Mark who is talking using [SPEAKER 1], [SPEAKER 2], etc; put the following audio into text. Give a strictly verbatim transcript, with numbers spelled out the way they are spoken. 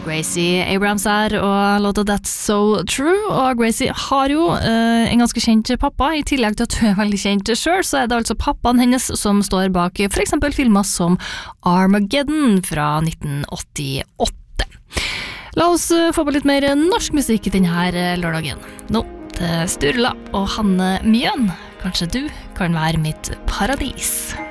[SPEAKER 1] Gracie Abrams er, og låta That's So True, og Gracie har jo uh, en ganske kjent pappa, i tillegg til at hun er veldig kjent selv, så er det altså pappaen hennes som står bak for eksempel filmer som Armageddon fra nitten åttiåtte. La oss uh, få på litt mer norsk musikk i denne lørdagen. Nå til Sturla og Hanne Mjøen. Kanskje du kan være mitt paradis.